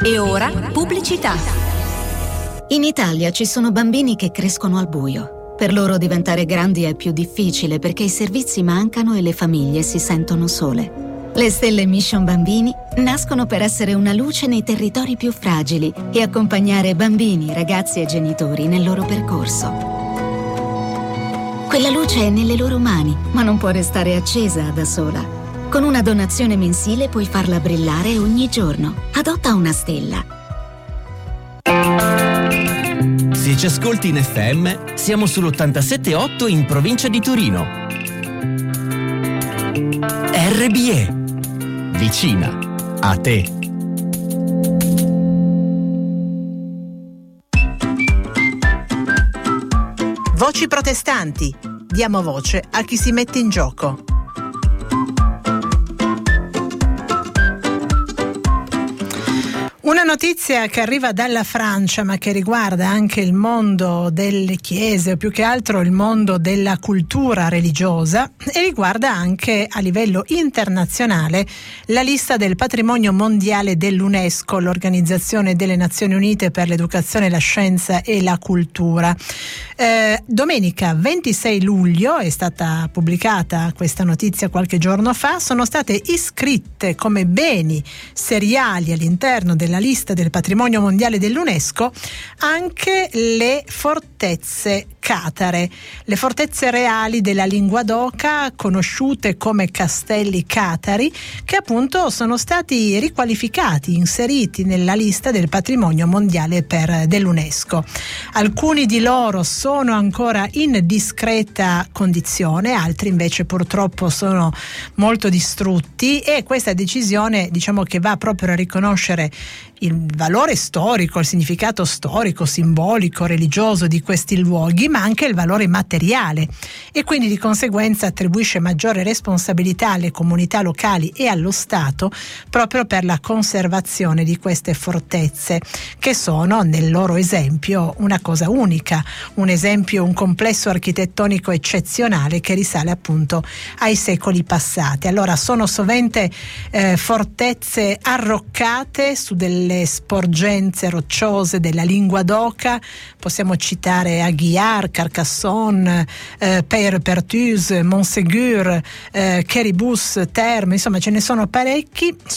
E ora pubblicità. In Italia ci sono bambini che crescono al buio. Per loro diventare grandi è più difficile perché i servizi mancano e le famiglie si sentono sole. Le stelle Mission Bambini nascono per essere una luce nei territori più fragili e accompagnare bambini, ragazzi e genitori nel loro percorso. Quella luce è nelle loro mani, ma non può restare accesa da sola. Con una donazione mensile puoi farla brillare ogni giorno. Adotta una stella. Se ci ascolti in FM, siamo sull'87.8 in provincia di Torino. RBE. Vicina a te. Voci protestanti. Diamo voce a chi si mette in gioco. Una notizia che arriva dalla Francia, ma che riguarda anche il mondo delle chiese, o più che altro il mondo della cultura religiosa, e riguarda anche a livello internazionale la lista del patrimonio mondiale dell'UNESCO, l'Organizzazione delle Nazioni Unite per l'Educazione, la Scienza e la Cultura. Domenica 26 luglio è stata pubblicata questa notizia qualche giorno fa. Sono state iscritte come beni seriali all'interno della lista del patrimonio mondiale dell'UNESCO anche le fortezze catare, le fortezze reali della Linguadoca, conosciute come castelli catari, che appunto sono stati riqualificati, inseriti nella lista del patrimonio mondiale dell'UNESCO. Alcuni di loro sono ancora in discreta condizione, altri invece purtroppo sono molto distrutti, e questa decisione, diciamo, che va proprio a riconoscere il valore storico, il significato storico, simbolico, religioso di questi luoghi, ma anche il valore materiale, e quindi di conseguenza attribuisce maggiore responsabilità alle comunità locali e allo Stato proprio per la conservazione di queste fortezze, che sono nel loro esempio una cosa unica, un esempio, un complesso architettonico eccezionale che risale appunto ai secoli passati. Allora sono sovente fortezze arroccate su delle sporgenze rocciose della Linguadoca. Possiamo citare Aguiar, Carcassonne, Peyre-Perthus, Montségur, Quéribus, Terme, insomma ce ne sono parecchi.